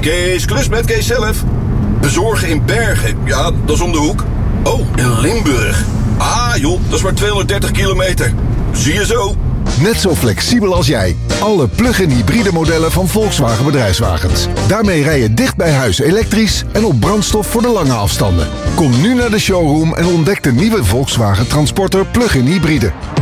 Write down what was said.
Kees, klus met Kees zelf. Bezorgen in Bergen, ja, dat is om de hoek. Oh, in Limburg. Ah joh, dat is maar 230 kilometer. Zie je zo. Net zo flexibel als jij. Alle plug-in hybride modellen van Volkswagen Bedrijfswagens. Daarmee rij je dicht bij huis elektrisch en op brandstof voor de lange afstanden. Kom nu naar de showroom en ontdek de nieuwe Volkswagen Transporter plug-in hybride.